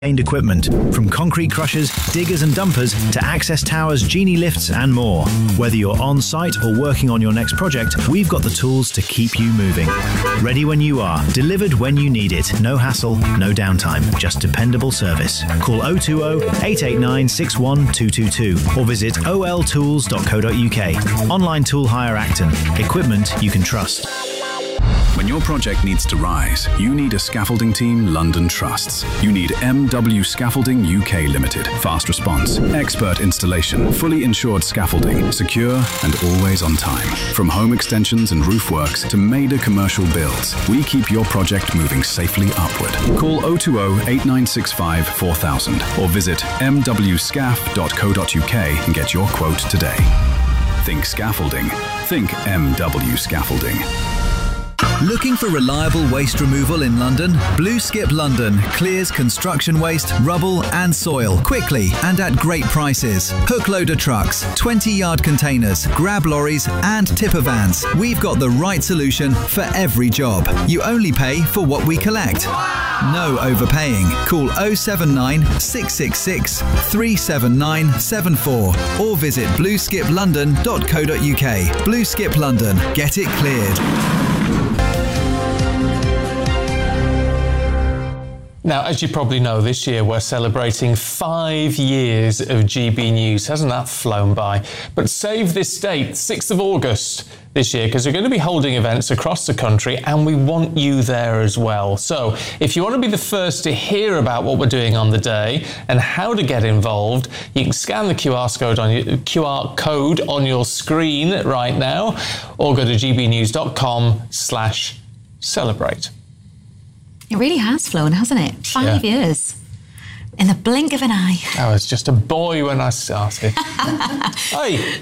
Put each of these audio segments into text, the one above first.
equipment, from concrete crushers, diggers and dumpers to access towers, genie lifts and more. Whether you're on site or working on your next project, we've got the tools to keep you moving. Ready when you are, delivered when you need it. No hassle, no downtime, just dependable service. Call 020 889 61222 or visit oltools.co.uk. Online tool hire Acton. Equipment you can trust. When your project needs to rise, you need a scaffolding team London trusts. You need MW Scaffolding UK Limited. Fast response, expert installation, fully insured scaffolding, secure and always on time. From home extensions and roof works to major commercial builds, we keep your project moving safely upward. Call 020 8965 4000 or visit mwscaf.co.uk and get your quote today. Think scaffolding. Think MW Scaffolding. Looking for reliable waste removal in London? Blue Skip London clears construction waste, rubble and soil quickly and at great prices. Hook loader trucks, 20-yard containers, grab lorries and tipper vans. We've got the right solution for every job. You only pay for what we collect. No overpaying. Call 079 666 37974 or visit blueskiplondon.co.uk. Blue Skip London. Get it cleared. Now, as you probably know, this year we're celebrating 5 years of GB News. Hasn't that flown by? But save this date, 6th of August this year, because we're going to be holding events across the country and we want you there as well. So if you want to be the first to hear about what we're doing on the day and how to get involved, you can scan the QR code on your screen right now or go to gbnews.com/celebrate. It really has flown, hasn't it? 5 years. In the blink of an eye. I was just a boy when I started. Hey!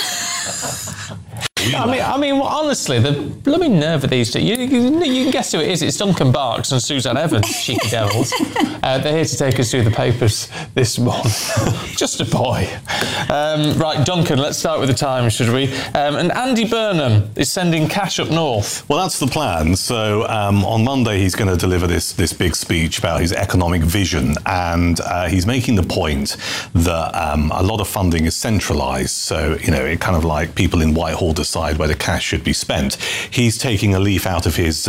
I mean, honestly, the blooming nerve of these two. You can guess who it is. It's Duncan Barks and Suzanne Evans, cheeky devils. They're here to take us through the papers this morning. Just a boy. Right, Duncan, let's start with the Times, should we? And Andy Burnham is sending cash up north. Well, that's the plan. So on Monday, he's going to deliver this big speech about his economic vision, and he's making the point that a lot of funding is centralised. So, it kind of like people in Whitehall decide where the cash should be spent. He's taking a leaf out of his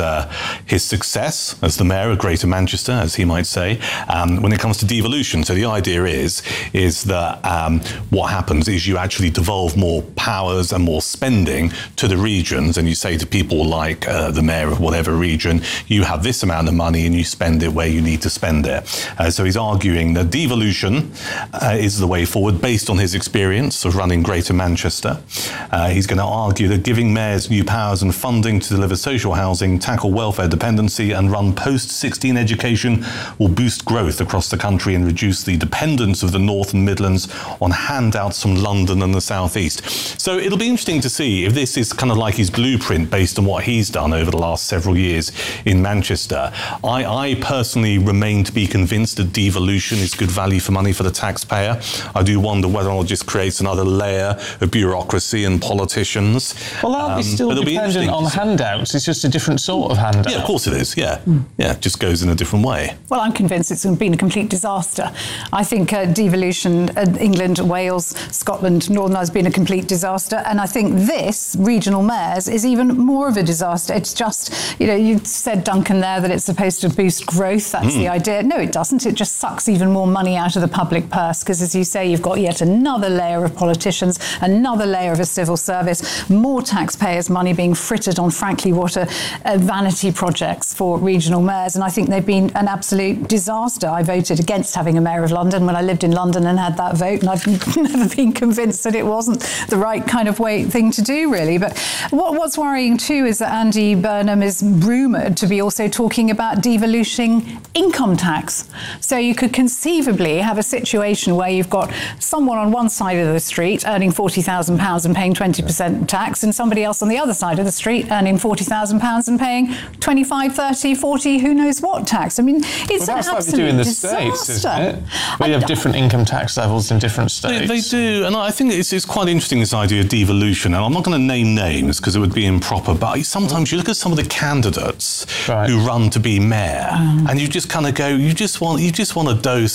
success as the mayor of Greater Manchester, as he might say, when it comes to devolution. So the idea is that what happens is you actually devolve more powers and more spending to the regions, and you say to people like the mayor of whatever region, you have this amount of money and you spend it where you need to spend it. So he's arguing that devolution is the way forward based on his experience of running Greater Manchester. He's going to argue that giving mayors new powers and funding to deliver social housing, tackle welfare dependency and run post-16 education will boost growth across the country and reduce the dependence of the North and Midlands on handouts from London and the South East. So it'll be interesting to see if this is kind of like his blueprint based on what he's done over the last several years in Manchester. I personally remain to be convinced that devolution is good value for money for the taxpayer. I do wonder whether or not it just creates another layer of bureaucracy and politicians. Well, that'll be still dependent on handouts. It's just a different sort of handout. Yeah, of course it is. Yeah, it just goes in a different way. Well, I'm convinced it's been a complete disaster. I think devolution, England, Wales, Scotland, Northern Ireland has been a complete disaster. And I think this, regional mayors, is even more of a disaster. It's just, you said, Duncan, there that it's supposed to boost growth. That's the idea. No, it doesn't. It just sucks even more money out of the public purse because, as you say, you've got yet another layer of politicians, another layer of a civil service, more taxpayers' money being frittered on, frankly, what are vanity projects for regional mayors. And I think they've been an absolute disaster. I voted against having a mayor of London when I lived in London and had that vote, and I've never been convinced that it wasn't the right kind of thing to do, really. But what's worrying too is that Andy Burnham is rumoured to be also talking about devoluting income tax. So you could conceivably have a situation where you've got someone on one side of the street earning £40,000 and paying 20% tax, tax and somebody else on the other side of the street earning £40,000 and paying 25, 30, 40, who knows what tax. I mean, it's well, an that's like we absolute do in the disaster. States, isn't it? We have different income tax levels in different states. They do, and I think it's quite interesting, this idea of devolution. And I'm not going to name names because it would be improper, but sometimes you look at some of the candidates who run to be mayor, and you just kind of go, you just want a dose